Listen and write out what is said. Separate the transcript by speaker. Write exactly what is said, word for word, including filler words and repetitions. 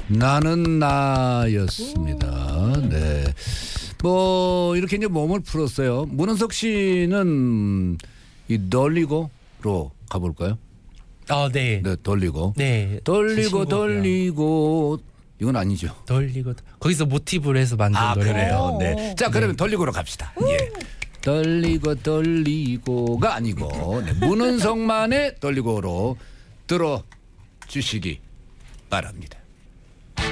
Speaker 1: 나는 나였습니다. 네. 뭐 이렇게 이제 몸을 풀었어요. 문은석 씨는 이 널리고로 가볼까요?
Speaker 2: 아, 네.
Speaker 1: 네, 돌리고.
Speaker 2: 네.
Speaker 1: 돌리고 돌리고 이건 아니죠.
Speaker 2: 돌리고 거기서 모티브를 해서 만든
Speaker 1: 아,
Speaker 2: 노래예요.
Speaker 1: 그래요. 네. 자, 그러면 네. 돌리고로 갑시다. 예. 돌리고 돌리고가 아니고 네, 문은석만의 돌리고로 들어 주시기 바랍니다.